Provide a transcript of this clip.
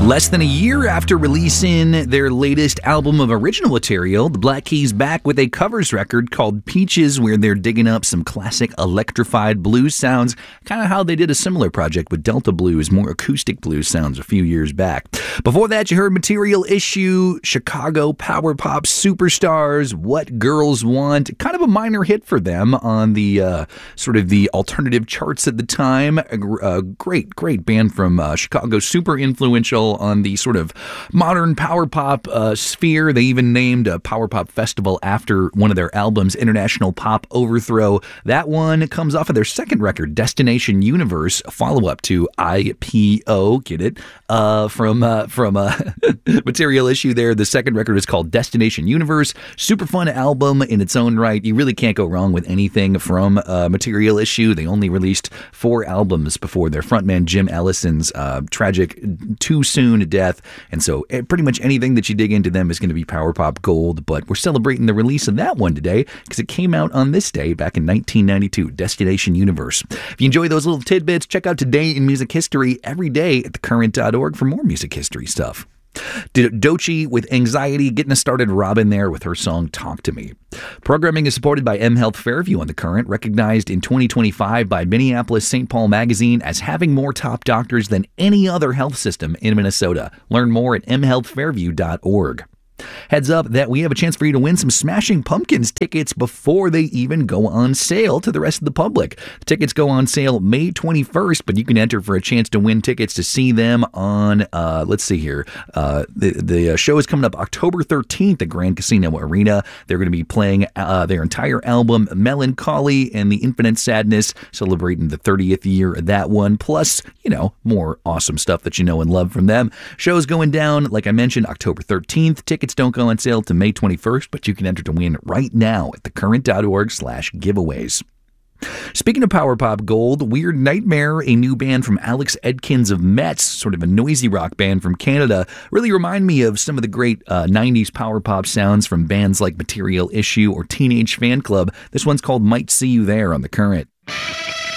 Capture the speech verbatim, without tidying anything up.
Less than a year after releasing their latest album of original material, the Black Keys back with a covers record called Peaches, where they're digging up some classic electrified blues sounds, kind of how they did a similar project with Delta Blues, more acoustic blues sounds a few years back. Before that, you heard Material Issue, Chicago Power Pop Superstars, What Girls Want, kind of a minor hit for them on the uh, sort of the alternative charts at the time. A, a great, great band from uh, Chicago, super influential on the sort of modern power pop uh, sphere. They even named a power pop festival after one of their albums, International Pop Overthrow. That one comes off of their second record, Destination Universe, a follow-up to I P O, get it, uh, from uh, from uh, Material Issue there. The second record is called Destination Universe. Super fun album in its own right. You really can't go wrong with anything from uh, Material Issue. They only released four albums before their frontman Jim Ellison's uh, tragic too soon death, and so pretty much anything that you dig into them is going to be power pop gold. But we're celebrating the release of that one today because it came out on this day back in nineteen ninety-two, Destination Universe. If you enjoy those little tidbits, check out Today in Music History every day at the current dot org for more music history stuff. Doechii with Anxiety, getting us started Robin there with her song Talk to Me. Programming is supported by mHealth Fairview on the Current, recognized in twenty twenty-five by Minneapolis Saint Paul Magazine as having more top doctors than any other health system in Minnesota. Learn more at m health fairview dot org. Heads up that we have a chance for you to win some Smashing Pumpkins tickets before they even go on sale to the rest of the public. The tickets go on sale May twenty-first, but you can enter for a chance to win tickets to see them on, uh, let's see here, uh, the, the show is coming up October thirteenth at Grand Casino Arena. They're going to be playing uh, their entire album, Melancholy and the Infinite Sadness, celebrating the thirtieth year of that one, plus, you know, more awesome stuff that you know and love from them. Show's going down, like I mentioned, October thirteenth. Tickets don't go on sale to May twenty-first, but you can enter to win right now at thecurrent.org slash giveaways. Speaking of power pop gold, Weird Nightmare, a new band from Alex Edkins of Metz, sort of a noisy rock band from Canada, really remind me of some of the great uh, nineties power pop sounds from bands like Material Issue or Teenage Fan Club. This one's called Might See You There on the Current.